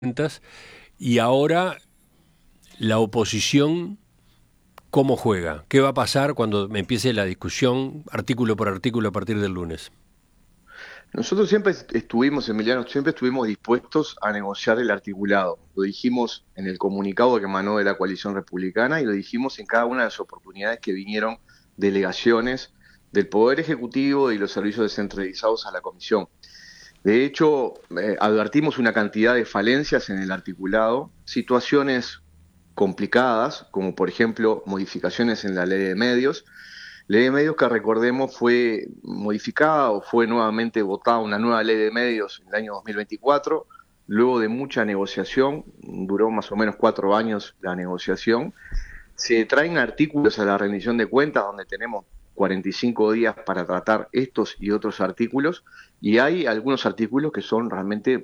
cuentas, y ahora la oposición, ¿cómo juega? ¿Qué va a pasar cuando empiece la discusión artículo por artículo a partir del lunes? Nosotros Emiliano, siempre estuvimos dispuestos a negociar el articulado. Lo dijimos en el comunicado que emanó de la coalición republicana y lo dijimos en cada una de las oportunidades que vinieron delegaciones del Poder Ejecutivo y los servicios descentralizados a la Comisión. De hecho, advertimos una cantidad de falencias en el articulado, situaciones complicadas, como por ejemplo modificaciones en la ley de medios. Ley de medios que recordemos fue modificada o fue nuevamente votada una nueva ley de medios en el año 2024, luego de mucha negociación, duró más o menos 4 años la negociación. Se traen artículos a la rendición de cuentas donde tenemos 45 días para tratar estos y otros artículos, y hay algunos artículos que son realmente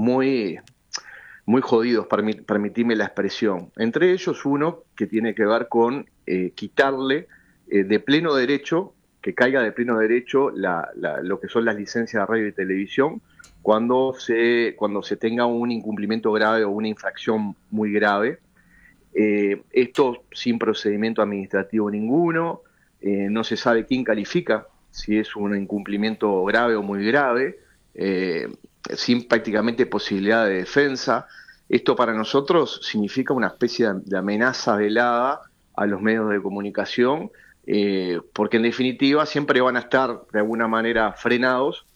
muy jodidos, permitime la expresión. Entre ellos uno que tiene que ver con quitarle de pleno derecho, que caiga de pleno derecho lo que son las licencias de radio y televisión cuando se tenga un incumplimiento grave o una infracción muy grave. Esto sin procedimiento administrativo ninguno, no se sabe quién califica si es un incumplimiento grave o muy grave, sin prácticamente posibilidad de defensa. Esto para nosotros significa una especie de amenaza velada a los medios de comunicación, porque en definitiva siempre van a estar de alguna manera frenados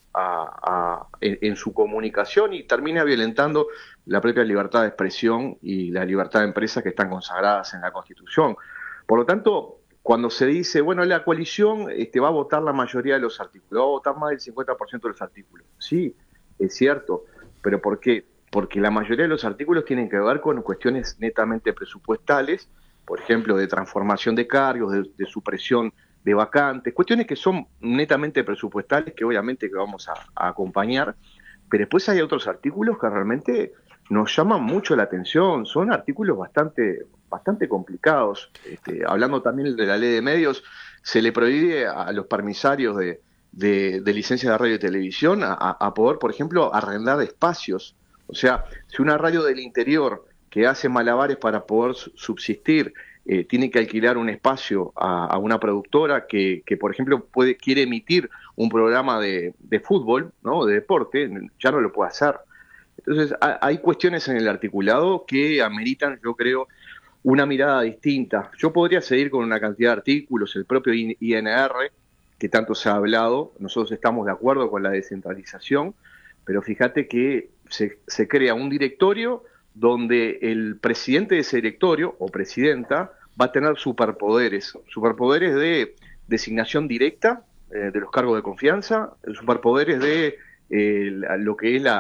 en su comunicación y termina violentando la propia libertad de expresión y la libertad de empresa que están consagradas en la Constitución. Por lo tanto, cuando se dice, bueno, la coalición va a votar la mayoría de los artículos, va a votar más del 50% de los artículos. Sí, es cierto, pero ¿por qué? Porque la mayoría de los artículos tienen que ver con cuestiones netamente presupuestales, por ejemplo, de transformación de cargos, de supresión de vacantes, cuestiones que son netamente presupuestales, que obviamente que vamos a acompañar, pero después hay otros artículos que realmente nos llaman mucho la atención, son artículos bastante complicados. Hablando también de la ley de medios, se le prohíbe a los permisarios de licencias de radio y televisión a poder, por ejemplo, arrendar espacios. O sea, si una radio del interior que hace malabares para poder subsistir tiene que alquilar un espacio a una productora que, por ejemplo, quiere emitir un programa de fútbol, ¿no?, de deporte, ya no lo puede hacer. Entonces, hay cuestiones en el articulado que ameritan, yo creo, una mirada distinta. Yo podría seguir con una cantidad de artículos, el propio INR, que tanto se ha hablado, nosotros estamos de acuerdo con la descentralización, pero fíjate que se crea un directorio donde el presidente de ese directorio, o presidenta, va a tener superpoderes de designación directa de los cargos de confianza, superpoderes de lo que es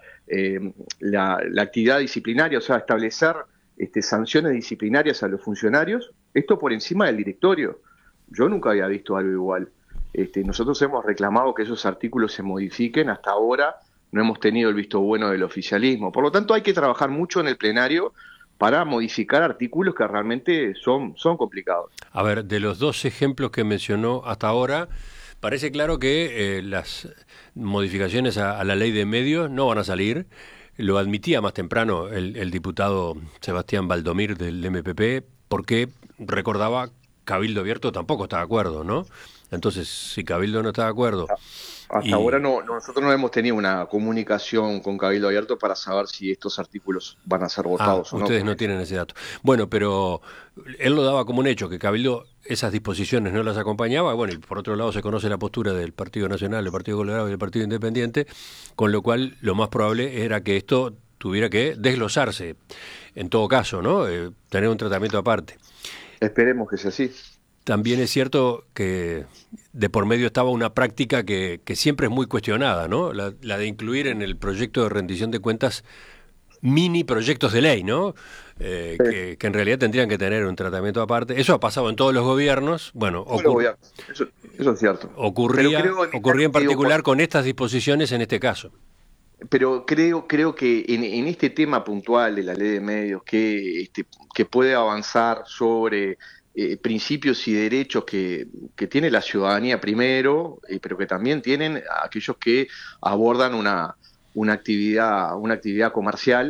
la actividad disciplinaria, o sea, establecer sanciones disciplinarias a los funcionarios, esto por encima del directorio. Yo nunca había visto algo igual. Nosotros hemos reclamado que esos artículos se modifiquen, hasta ahora no hemos tenido el visto bueno del oficialismo. Por lo tanto, hay que trabajar mucho en el plenario para modificar artículos que realmente son complicados. A ver, de los dos ejemplos que mencionó hasta ahora, parece claro que las modificaciones a la ley de medios no van a salir. Lo admitía más temprano el diputado Sebastián Valdomir del MPP, porque recordaba, Cabildo Abierto tampoco está de acuerdo, ¿no? Entonces, si Cabildo no está de acuerdo Hasta ahora y... nosotros no hemos tenido una comunicación con Cabildo Abierto para saber si estos artículos van a ser Ah, votados o no. ustedes no tienen ese dato. Bueno, pero él lo daba como un hecho, que Cabildo esas disposiciones no las acompañaba. Bueno, y por otro lado se conoce la postura del Partido Nacional, del Partido Colorado y del Partido Independiente, con lo cual lo más probable era que esto tuviera que desglosarse, en todo caso, ¿no? Tener un tratamiento aparte. Esperemos que sea así. También es cierto que de por medio estaba una práctica que siempre es muy cuestionada, ¿no? La de incluir en el proyecto de rendición de cuentas mini proyectos de ley, ¿no? Que en realidad tendrían que tener un tratamiento aparte. Eso ha pasado en todos los gobiernos. Bueno, No lo voy a- eso es cierto. Pero creo, ocurría en digo, particular con estas disposiciones en este caso. pero creo que en este tema puntual de la ley de medios, que puede avanzar sobre principios y derechos que tiene la ciudadanía primero, pero que también tienen aquellos que abordan una actividad comercial,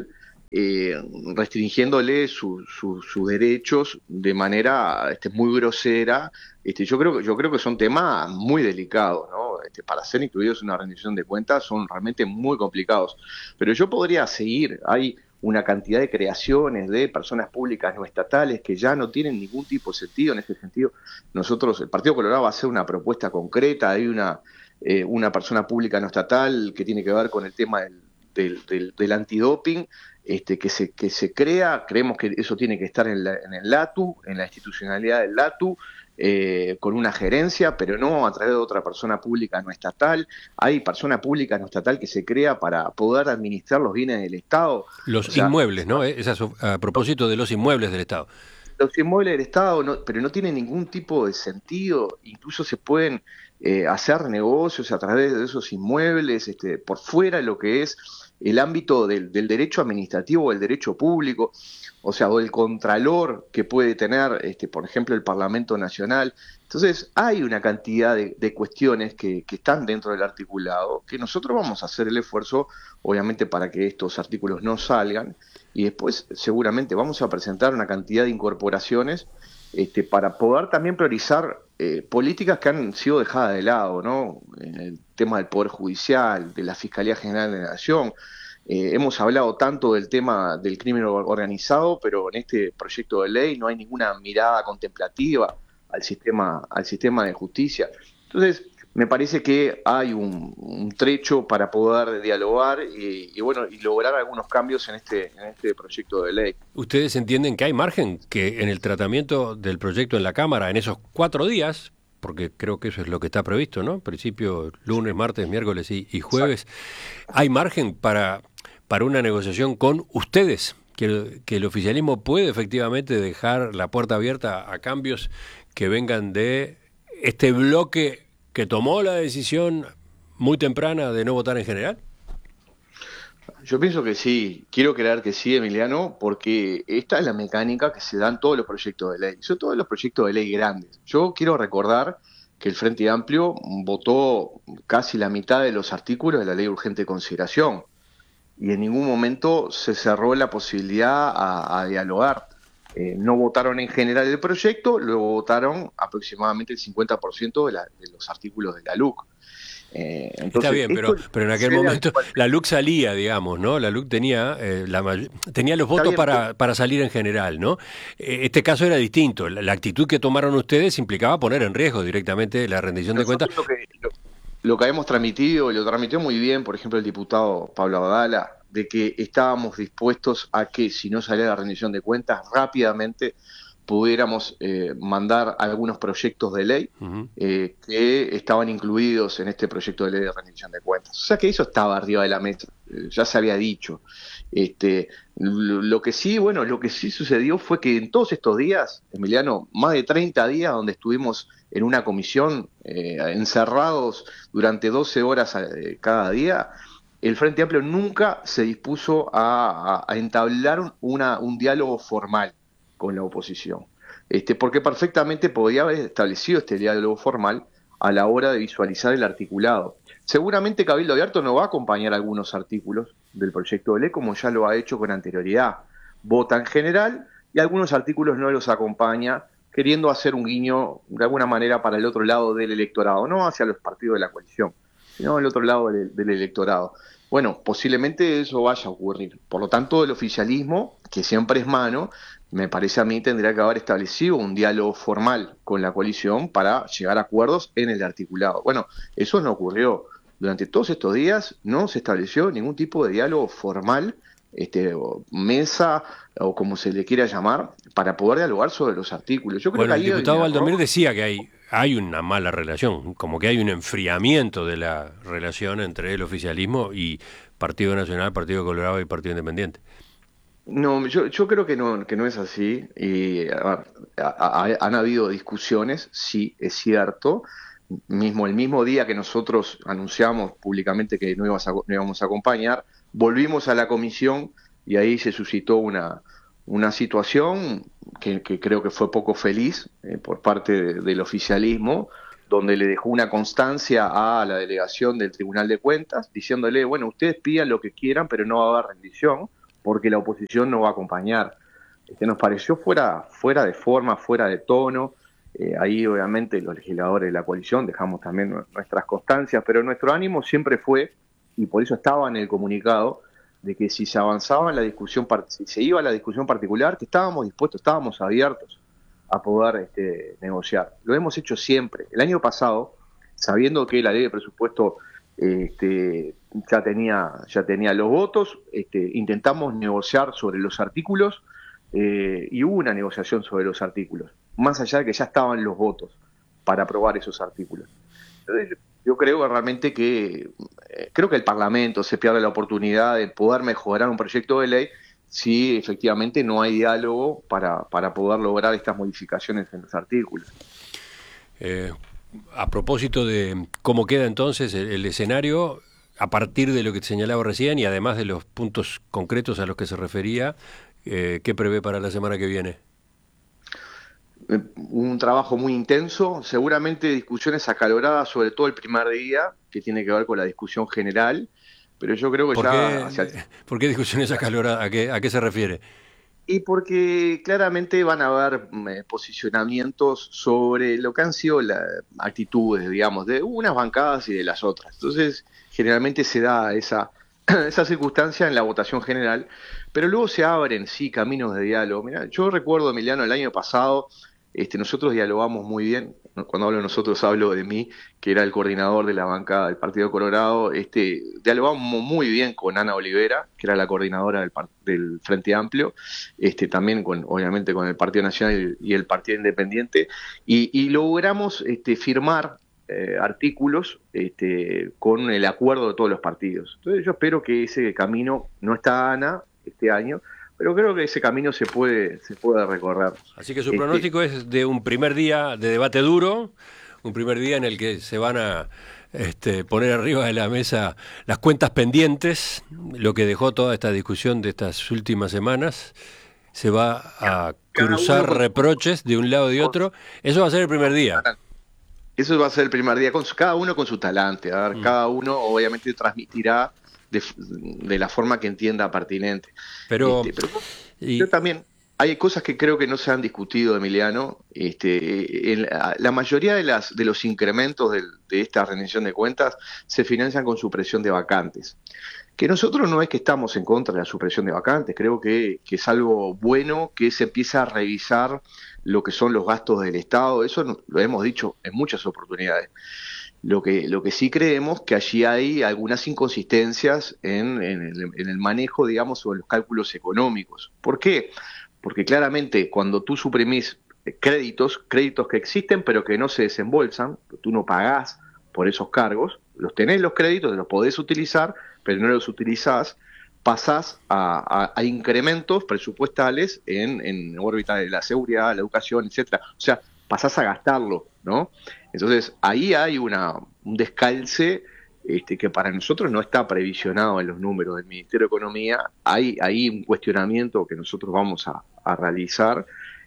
restringiéndole sus derechos de manera muy grosera. Yo creo que son temas muy delicados, ¿no? Para ser incluidos en una rendición de cuentas son realmente muy complicados. Pero yo podría seguir. Hay una cantidad de creaciones de personas públicas no estatales que ya no tienen ningún tipo de sentido. En ese sentido, nosotros, el Partido Colorado va a hacer una propuesta concreta. Hay una persona pública no estatal que tiene que ver con el tema del antidoping, que se crea. Creemos que eso tiene que estar en el LATU, en la institucionalidad del LATU, con una gerencia, pero no a través de otra persona pública no estatal. Hay persona pública no estatal que se crea para poder administrar los bienes del Estado. Los inmuebles, ¿no? A propósito de los inmuebles del Estado. Los inmuebles del Estado, pero no tienen ningún tipo de sentido. Incluso se pueden hacer negocios a través de esos inmuebles, por fuera de lo que es el ámbito del derecho administrativo o el derecho público, o sea, o el contralor que puede tener, por ejemplo, el Parlamento Nacional. Entonces, hay una cantidad de cuestiones que están dentro del articulado, que nosotros vamos a hacer el esfuerzo, obviamente, para que estos artículos no salgan, y después seguramente vamos a presentar una cantidad de incorporaciones para poder también priorizar políticas que han sido dejadas de lado, ¿no? El tema del Poder Judicial, de la Fiscalía General de la Nación. Hemos hablado tanto del tema del crimen organizado, pero en este proyecto de ley no hay ninguna mirada contemplativa al sistema de justicia. Entonces, me parece que hay un trecho para poder dialogar y lograr algunos cambios en este proyecto de ley. ¿Ustedes entienden que hay margen que en el tratamiento del proyecto en la Cámara, en esos 4 días, porque creo que eso es lo que está previsto, ¿no? En principio, lunes, martes, miércoles y jueves, exacto, hay margen para una negociación con ustedes? Que el oficialismo puede efectivamente dejar la puerta abierta a cambios que vengan de este bloque que tomó la decisión muy temprana de no votar en general. Yo pienso que sí, quiero creer que sí, Emiliano, porque esta es la mecánica que se da en todos los proyectos de ley, sobre todo en los proyectos de ley grandes. Yo quiero recordar que el Frente Amplio votó casi la mitad de los artículos de la ley de urgente consideración y en ningún momento se cerró la posibilidad a dialogar. No votaron en general el proyecto, luego votaron aproximadamente el 50% de los artículos de la LUC. Entonces, está bien, pero en aquel momento la LUC salía, digamos, ¿no? La LUC tenía tenía los votos para salir en general, ¿no? Este caso era distinto. La actitud que tomaron ustedes implicaba poner en riesgo directamente la rendición de cuentas. Lo que habíamos transmitido, lo transmitió muy bien, por ejemplo, el diputado Pablo Abdala, de que estábamos dispuestos a que, si no salía la rendición de cuentas, rápidamente pudiéramos mandar algunos proyectos de ley que estaban incluidos en este proyecto de ley de rendición de cuentas. O sea que eso estaba arriba de la mesa, ya se había dicho. Lo que sí sucedió fue que en todos estos días, Emiliano, más de 30 días donde estuvimos en una comisión encerrados durante 12 horas cada día, el Frente Amplio nunca se dispuso a entablar un diálogo formal con la oposición, porque perfectamente podía haber establecido este diálogo formal a la hora de visualizar el articulado. Seguramente Cabildo Abierto no va a acompañar algunos artículos del proyecto de ley, como ya lo ha hecho con anterioridad. Vota en general y algunos artículos no los acompaña, queriendo hacer un guiño de alguna manera para el otro lado del electorado, no hacia los partidos de la coalición, sino al otro lado del electorado. Bueno, posiblemente eso vaya a ocurrir. Por lo tanto, el oficialismo, que siempre es mano, me parece a mí tendría que haber establecido un diálogo formal con la coalición para llegar a acuerdos en el articulado. Bueno, eso no ocurrió. Durante todos estos días no se estableció ningún tipo de diálogo formal, o mesa o como se le quiera llamar, para poder dialogar sobre los artículos. Yo creo que el diputado Valdomir decía que hay una mala relación, como que hay un enfriamiento de la relación entre el oficialismo y Partido Nacional, Partido Colorado y Partido Independiente. No, yo creo que no es así. Y, han habido discusiones, sí, es cierto. El mismo día que nosotros anunciamos públicamente que no íbamos a acompañar, volvimos a la comisión y ahí se suscitó una situación que creo que fue poco feliz por parte del oficialismo, donde le dejó una constancia a la delegación del Tribunal de Cuentas, diciéndole, bueno, ustedes pidan lo que quieran, pero no va a haber rendición, porque la oposición no va a acompañar. Nos pareció fuera de forma, fuera de tono. Ahí obviamente los legisladores de la coalición dejamos también nuestras constancias, pero nuestro ánimo siempre fue, y por eso estaba en el comunicado, de que si se avanzaba en la discusión, si se iba a la discusión particular, que estábamos dispuestos, estábamos abiertos a poder negociar. Lo hemos hecho siempre. El año pasado, sabiendo que la ley de presupuesto ya tenía los votos, intentamos negociar sobre los artículos, y hubo una negociación sobre los artículos, más allá de que ya estaban los votos para aprobar esos artículos. Entonces, yo creo realmente creo que el Parlamento se pierde la oportunidad de poder mejorar un proyecto de ley si efectivamente no hay diálogo para poder lograr estas modificaciones en los artículos. A propósito de cómo queda entonces el escenario, a partir de lo que te señalaba recién y además de los puntos concretos a los que se refería, ¿qué prevé para la semana que viene? Un trabajo muy intenso, seguramente discusiones acaloradas, sobre todo el primer día, que tiene que ver con la discusión general, pero yo creo que ¿Por qué discusiones acaloradas? ¿A qué se refiere? Y porque claramente van a haber posicionamientos sobre lo que han sido las actitudes, digamos, de unas bancadas y de las otras. Entonces, generalmente se da esa circunstancia en la votación general, pero luego se abren, sí, caminos de diálogo. Mirá, yo recuerdo, Emiliano, el año pasado, nosotros dialogamos muy bien. Cuando hablo de nosotros, hablo de mí, que era el coordinador de la bancada del Partido Colorado. Dialogamos muy bien con Ana Olivera, que era la coordinadora del Frente Amplio, también obviamente con el Partido Nacional y el Partido Independiente, y logramos firmar artículos con el acuerdo de todos los partidos. Entonces yo espero que ese camino, no está Ana este año, pero creo que ese camino se puede recorrer. Así que su pronóstico es de un primer día de debate duro, un primer día en el que se van a poner arriba de la mesa las cuentas pendientes, lo que dejó toda esta discusión de estas últimas semanas. Se va a cruzar reproches de un lado y de otro. Eso va a ser el primer día. Eso va a ser el primer día, cada uno con su talante. A ver, cada uno obviamente transmitirá de la forma que entienda pertinente. Pero yo también, hay cosas que creo que no se han discutido, Emiliano. La mayoría de los incrementos de esta rendición de cuentas se financian con supresión de vacantes. Que nosotros no es que estamos en contra de la supresión de vacantes, creo que es algo bueno que se empieza a revisar lo que son los gastos del Estado. Eso lo hemos dicho en muchas oportunidades. Lo que sí creemos que allí hay algunas inconsistencias en el manejo, digamos, o en los cálculos económicos. ¿Por qué? Porque claramente cuando tú suprimís créditos que existen pero que no se desembolsan, tú no pagás por esos cargos, los tenés los créditos, los podés utilizar, pero no los utilizás, pasás a incrementos presupuestales en órbita de la seguridad, la educación, etcétera. O sea, pasás a gastarlo, ¿no? Entonces, ahí hay un descalce que para nosotros no está previsionado en los números del Ministerio de Economía. Hay un cuestionamiento que nosotros vamos a realizar,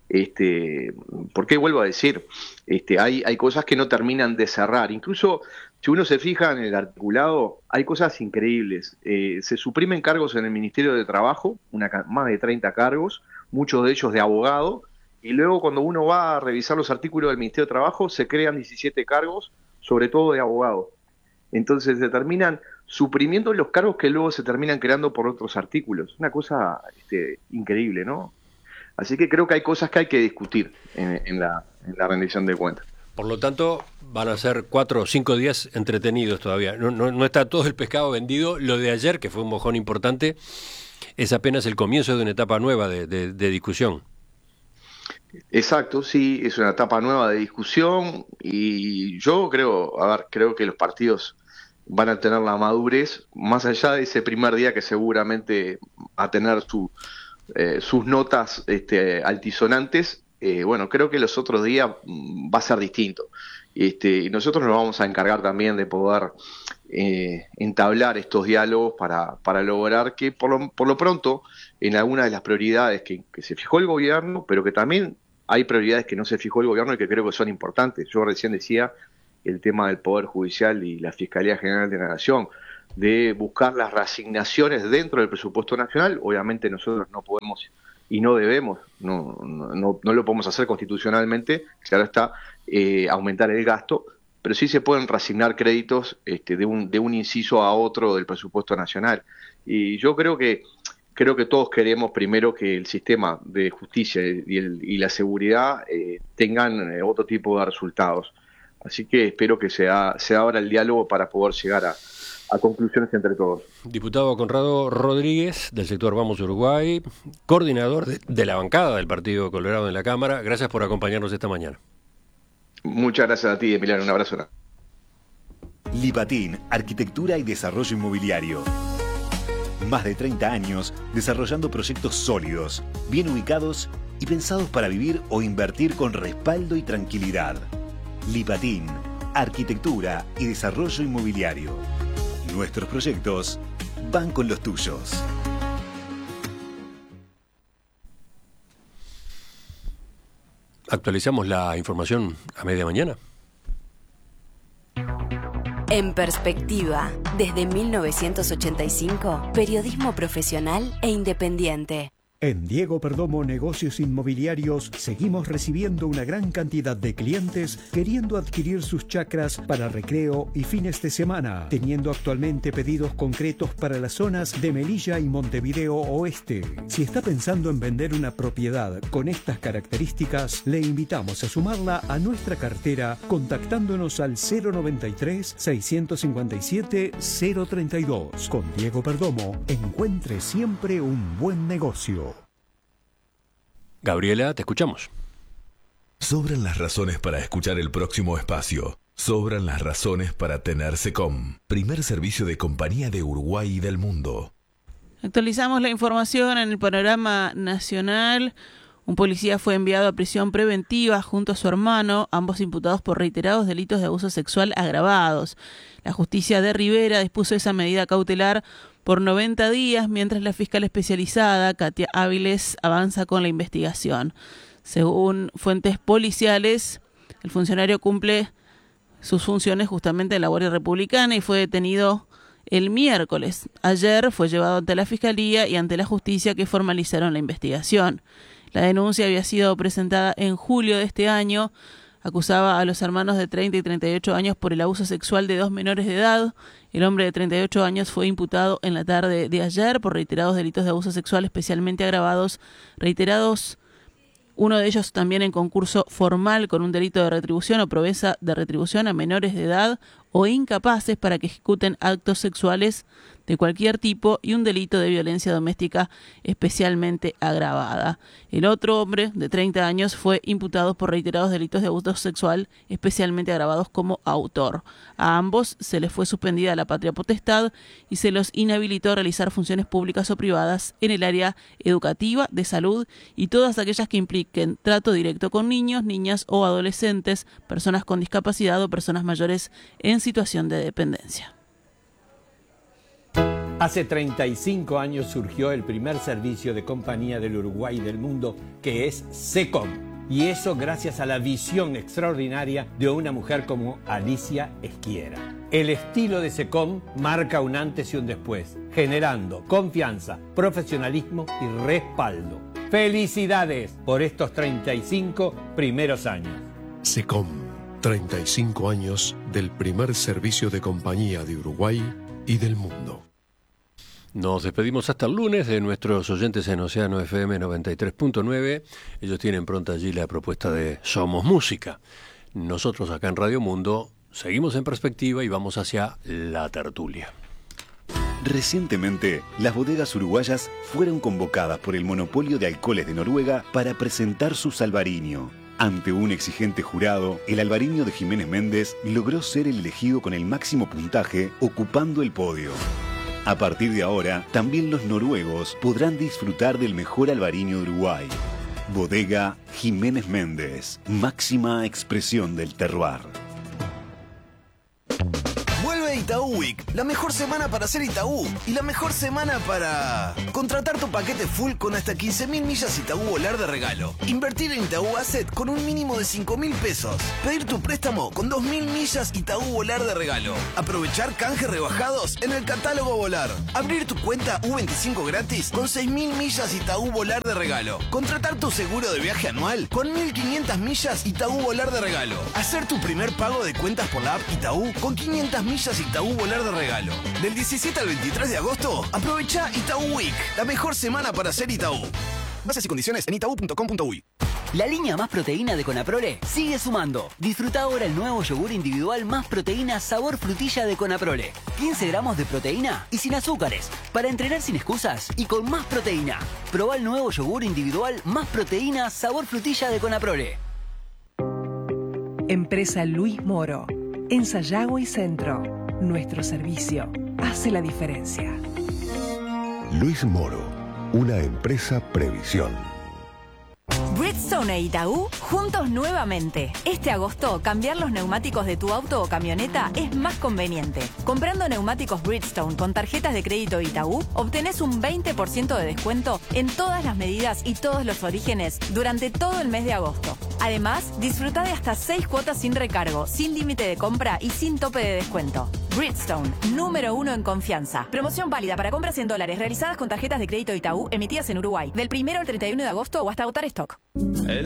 porque vuelvo a decir, hay cosas que no terminan de cerrar. Incluso, si uno se fija en el articulado, hay cosas increíbles. Se suprimen cargos en el Ministerio de Trabajo, más de 30 cargos, muchos de ellos de abogado, y luego cuando uno va a revisar los artículos del Ministerio de Trabajo se crean 17 cargos, sobre todo de abogado. Entonces se terminan suprimiendo los cargos que luego se terminan creando por otros artículos. Una cosa increíble, ¿no? Así que creo que hay cosas que hay que discutir en la rendición de cuentas. Por lo tanto, van a ser 4 o 5 días entretenidos todavía. No está todo el pescado vendido. Lo de ayer, que fue un mojón importante, es apenas el comienzo de una etapa nueva de discusión. Exacto, sí, es una etapa nueva de discusión y yo creo que los partidos van a tener la madurez, más allá de ese primer día que seguramente va a tener sus notas altisonantes. Bueno, creo que los otros días va a ser distinto. Y nosotros nos vamos a encargar también de poder entablar estos diálogos para lograr que por lo pronto en algunas de las prioridades que se fijó el gobierno, pero que también hay prioridades que no se fijó el gobierno y que creo que son importantes. Yo recién decía el tema del Poder Judicial y la Fiscalía General de la Nación. de buscar las reasignaciones dentro del presupuesto nacional. Obviamente nosotros no podemos y no debemos, no lo podemos hacer constitucionalmente, claro está, aumentar el gasto, pero sí se pueden reasignar créditos de un inciso a otro del presupuesto nacional. Y yo creo que todos queremos primero que el sistema de justicia y la seguridad tengan otro tipo de resultados. Así que espero que se abra el diálogo para poder llegar a conclusiones entre todos. Diputado Conrado Rodríguez, del sector Vamos Uruguay, coordinador de la bancada del Partido Colorado en la Cámara, gracias por acompañarnos esta mañana. Muchas gracias a ti, Emiliano, un abrazo. Lipatín, Arquitectura y Desarrollo Inmobiliario. Más de 30 años desarrollando proyectos sólidos, bien ubicados y pensados para vivir o invertir con respaldo y tranquilidad. Lipatín, Arquitectura y Desarrollo Inmobiliario. Nuestros proyectos van con los tuyos. Actualizamos la información a media mañana. En Perspectiva, desde 1985, periodismo profesional e independiente. En Diego Perdomo Negocios Inmobiliarios seguimos recibiendo una gran cantidad de clientes queriendo adquirir sus chacras para recreo y fines de semana, teniendo actualmente pedidos concretos para las zonas de Melilla y Montevideo Oeste. Si está pensando en vender una propiedad con estas características, le invitamos a sumarla a nuestra cartera contactándonos al 093-657-032. Con Diego Perdomo, encuentre siempre un buen negocio. Gabriela, te escuchamos. Sobran las razones para escuchar el próximo espacio. Sobran las razones para tener SECOM, primer servicio de compañía de Uruguay y del mundo. Actualizamos la información en el panorama nacional. Un policía fue enviado a prisión preventiva junto a su hermano, ambos imputados por reiterados delitos de abuso sexual agravados. La justicia de Rivera dispuso esa medida cautelar por 90 días, mientras la fiscal especializada, Katia Áviles, avanza con la investigación. Según fuentes policiales, el funcionario cumple sus funciones justamente en la Guardia Republicana y fue detenido el miércoles. Ayer fue llevado ante la Fiscalía y ante la Justicia, que formalizaron la investigación. La denuncia había sido presentada en julio de este año. Acusaba a los hermanos de 30 y 38 años por el abuso sexual de 2 menores de edad. El hombre de 38 años fue imputado en la tarde de ayer por reiterados delitos de abuso sexual especialmente agravados, uno de ellos también en concurso formal con un delito de retribución o promesa de retribución a menores de edad o incapaces para que ejecuten actos sexuales de cualquier tipo, y un delito de violencia doméstica especialmente agravada. El otro hombre, de 30 años, fue imputado por reiterados delitos de abuso sexual especialmente agravados como autor. A ambos se les fue suspendida la patria potestad y se los inhabilitó a realizar funciones públicas o privadas en el área educativa, de salud y todas aquellas que impliquen trato directo con niños, niñas o adolescentes, personas con discapacidad o personas mayores en situación de dependencia. Hace 35 años surgió el primer servicio de compañía del Uruguay y del mundo, que es SECOM. Y eso gracias a la visión extraordinaria de una mujer como Alicia Esquiera. El estilo de SECOM marca un antes y un después, generando confianza, profesionalismo y respaldo. ¡Felicidades por estos 35 primeros años! SECOM, 35 años del primer servicio de compañía de Uruguay y del mundo. Nos despedimos hasta el lunes de nuestros oyentes en Océano FM 93.9. Ellos tienen pronta allí la propuesta de Somos Música. Nosotros acá en Radio Mundo seguimos en Perspectiva y vamos hacia la tertulia. Recientemente, las bodegas uruguayas fueron convocadas por el monopolio de alcoholes de Noruega para presentar su Albariño. Ante un exigente jurado, el Albariño de Jiménez Méndez logró ser el elegido con el máximo puntaje, ocupando el podio. A partir de ahora, también los noruegos podrán disfrutar del mejor albariño de Uruguay. Bodega Jiménez Méndez, máxima expresión del terroir. Vuelve Itaú Week, la mejor semana para hacer Itaú y la mejor semana para contratar tu paquete full con hasta 15.000 millas Itaú Volar de regalo. Invertir en Itaú Asset con un mínimo de 5.000 pesos. Pedir tu préstamo con 2.000 millas Itaú Volar de regalo. Aprovechar canjes rebajados en el catálogo Volar. Abrir tu cuenta U25 gratis con 6.000 millas Itaú Volar de regalo. Contratar tu seguro de viaje anual con 1.500 millas Itaú Volar de regalo. Hacer tu primer pago de cuentas por la app Itaú con 500 millas Itaú Volar de regalo. Del 17 al 23 de agosto, aprovecha Itaú Week, la mejor semana para hacer Itaú. Bases y condiciones en itaú.com.uy. La línea Más Proteína de Conaprole sigue sumando. Disfruta ahora el nuevo yogur individual Más Proteína sabor frutilla de Conaprole. 15 gramos de proteína y sin azúcares. Para entrenar sin excusas y con más proteína. Probá el nuevo yogur individual Más Proteína sabor frutilla de Conaprole. Empresa Luis Moro. En Sayago y Centro. Nuestro servicio hace la diferencia. Luis Moro, una empresa Previsión. Bridgestone e Itaú, juntos nuevamente. Este agosto, cambiar los neumáticos de tu auto o camioneta es más conveniente. Comprando neumáticos Bridgestone con tarjetas de crédito Itaú, obtenés un 20% de descuento en todas las medidas y todos los orígenes durante todo el mes de agosto. Además, disfruta de hasta 6 cuotas sin recargo, sin límite de compra y sin tope de descuento. Bridgestone, número 1 en confianza. Promoción válida para compras en dólares realizadas con tarjetas de crédito Itaú emitidas en Uruguay del 1 al 31 de agosto o hasta agotar stock.